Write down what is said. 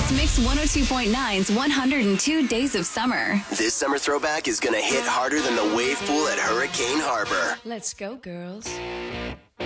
It's Mix 102.9's 102 Days of Summer. This summer throwback is going to hit harder than the wave pool at Hurricane Harbor. Let's go, girls.